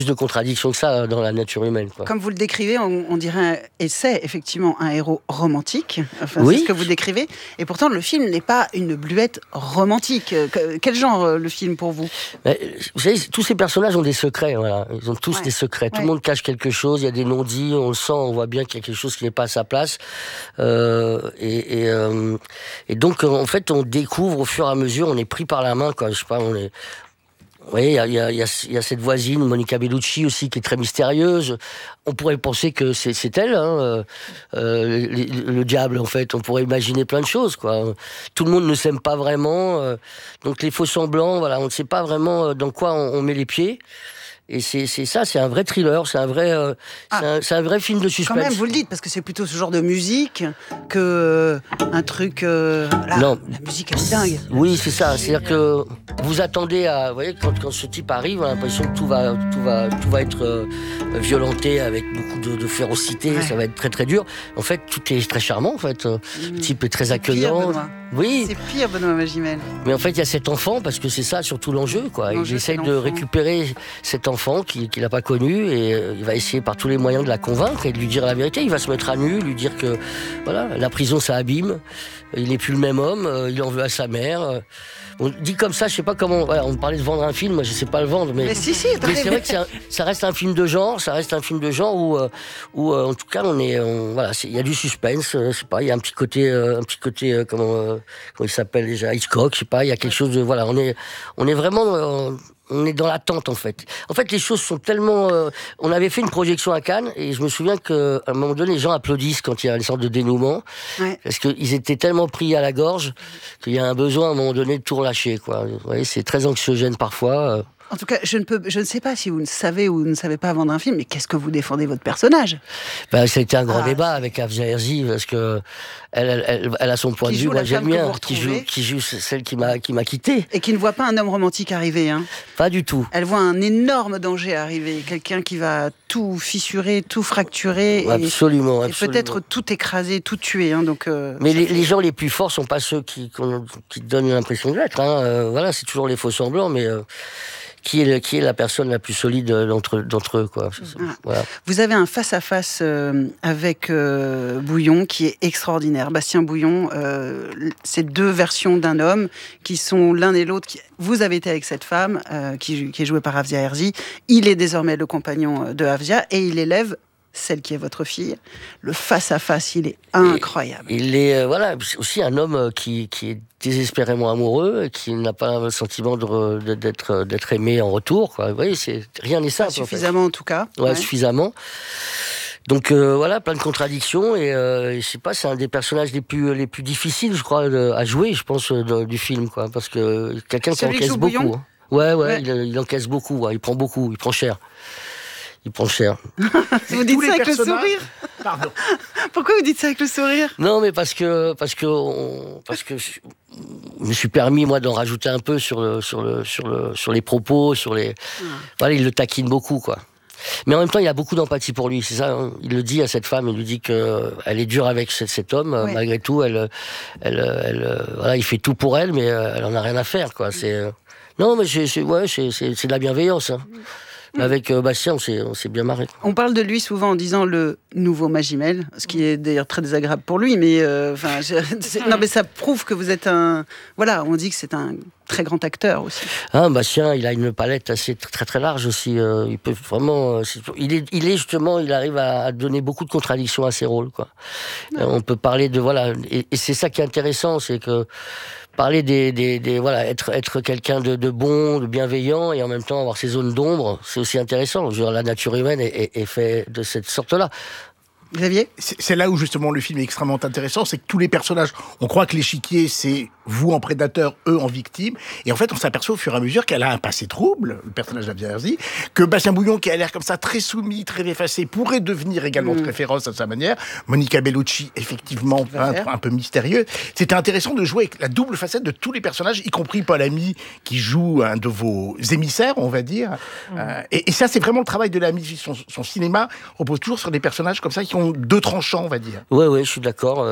de contradictions que ça dans la nature humaine, quoi. Comme vous le décrivez, on dirait, et c'est effectivement un héros romantique, enfin, Oui. c'est ce que vous décrivez, et pourtant le film n'est pas une bluette romantique. Quel genre le film pour vous? Mais, vous savez, tous ces personnages ont des secrets, voilà. Ils ont tous des secrets. Tout le monde cache quelque chose, il y a des non-dits, on le sent, on voit bien qu'il y a quelque chose qui n'est pas à sa place. Et donc, en fait, on découvre au fur et à mesure, on est pris par la main, quoi. Je sais pas, on est... Vous voyez, il y a cette voisine, Monica Bellucci aussi, qui est très mystérieuse. On pourrait penser que c'est elle, hein, le diable, en fait. On pourrait imaginer plein de choses, quoi. Tout le monde ne s'aime pas vraiment. Donc les faux semblants, voilà, on ne sait pas vraiment dans quoi on met les pieds. Et c'est ça, c'est un vrai thriller, c'est un vrai film de suspense. Quand même, vous le dites, parce que c'est plutôt ce genre de musique que un truc... non. La musique, elle est dingue. Oui, c'est ça. C'est-à-dire que vous attendez à... Vous voyez, quand ce type arrive, on a l'impression que tout va être violenté avec beaucoup de férocité, ça va être très très dur. En fait, tout est très charmant, en fait. Le type est très accueillant. Oui. C'est pire, Benoît Magimel. Mais en fait, il y a cet enfant, parce que c'est ça surtout l'enjeu, quoi. Il essaye de récupérer cet enfant qu'il n'a pas connu, et il va essayer par tous les moyens de la convaincre et de lui dire la vérité. Il va se mettre à nu, lui dire que voilà, la prison ça abîme, il n'est plus le même homme, il en veut à sa mère. On dit comme ça, je sais pas comment. Voilà, on parlait de vendre un film, moi je sais pas le vendre, mais si, mais c'est vrai que ça reste un film de genre, où en tout cas voilà, il y a du suspense, je sais pas, il y a un petit côté comment il s'appelle déjà, Hitchcock, je sais pas, il y a quelque chose de voilà, on est vraiment on est dans l'attente, en fait. En fait, les choses sont tellement... on avait fait une projection à Cannes, et je me souviens qu'à un moment donné, les gens applaudissent quand il y a une sorte de dénouement, parce qu'ils étaient tellement pris à la gorge qu'il y a un besoin, à un moment donné, de tout relâcher, quoi. Vous voyez, c'est très anxiogène parfois. En tout cas, je ne sais pas si vous ne savez ou ne savez pas vendre un film, mais qu'est-ce que vous défendez votre personnage? Ça a été un grand débat avec Afzia Herzi, parce que elle a son point de vue, moi j'aime bien, qui joue celle qui m'a quitté. Et qui ne voit pas un homme romantique arriver, hein. Pas du tout. Elle voit un énorme danger arriver, quelqu'un qui va tout fissurer, tout fracturer, absolument. Et peut-être tout écraser, tout tuer, hein, donc. Mais les gens les plus forts sont pas ceux qui donnent l'impression de l'être, hein. Voilà, c'est toujours les faux semblants, mais qui est la personne la plus solide d'entre eux, quoi. Voilà. Vous avez un face-à-face avec Bouillon qui est extraordinaire. Bastien Bouillon, c'est deux versions d'un homme qui sont l'un et l'autre. Vous avez été avec cette femme qui est jouée par Afzia Herzi. Il est désormais le compagnon de Afzia et il élève celle qui est votre fille. Le face-à-face, il est incroyable. Il est aussi un homme qui est désespérément amoureux, qui n'a pas le sentiment d'être aimé en retour, quoi. Vous voyez, rien n'est simple. Suffisamment en tout cas. Ouais, suffisamment. Donc voilà, plein de contradictions, et je sais pas, c'est un des personnages les plus difficiles, je crois, à jouer, je pense, du film, quoi, parce que quelqu'un qui encaisse beaucoup. Hein. Ouais. Il encaisse beaucoup, il prend cher. Il prend cher. Vous dites ça avec le sourire? Pardon. Pourquoi vous dites ça avec le sourire? Non, mais parce que je me suis permis, moi, d'en rajouter un peu sur les propos, voilà, il le taquine beaucoup, quoi. Mais en même temps, il a beaucoup d'empathie pour lui, c'est ça, hein. Il le dit à cette femme, il lui dit qu'elle est dure avec cet homme, malgré tout, voilà, il fait tout pour elle, mais elle en a rien à faire, quoi. Non, mais c'est de la bienveillance, hein. Avec Bastien, on s'est bien marré. On parle de lui souvent en disant le nouveau Magimel, ce qui est d'ailleurs très désagréable pour lui, mais non, mais ça prouve que vous êtes voilà, on dit que c'est un très grand acteur aussi. Bastien, il a une palette assez très très large aussi. Il peut vraiment, il arrive à donner beaucoup de contradictions à ses rôles, quoi. On peut parler de et c'est ça qui est intéressant, c'est que parler être quelqu'un de bon, de bienveillant, et en même temps avoir ses zones d'ombre, c'est aussi intéressant. Je veux dire, la nature humaine est faite de cette sorte-là. Xavier ? C'est là où justement le film est extrêmement intéressant, c'est que tous les personnages, on croit que l'échiquier c'est vous en prédateur, eux en victime, et en fait on s'aperçoit au fur et à mesure qu'elle a un passé trouble, le personnage d'Afzia Herzi, que Bastien Bouillon, qui a l'air comme ça très soumis, très effacé, pourrait devenir également très féroce à sa manière. Monica Bellucci, effectivement, un peu mystérieux. C'était intéressant de jouer avec la double facette de tous les personnages, y compris Paul Ami, qui joue un de vos émissaires, on va dire. Et ça, c'est vraiment le travail de Lamy. Son cinéma repose toujours sur des personnages comme ça qui ont deux tranchants, on va dire. Ouais, je suis d'accord.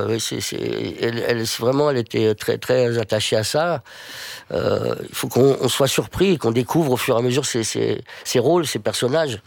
Elle était très très attachée à ça. Il faut qu'on soit surpris et qu'on découvre au fur et à mesure ses rôles, ses personnages.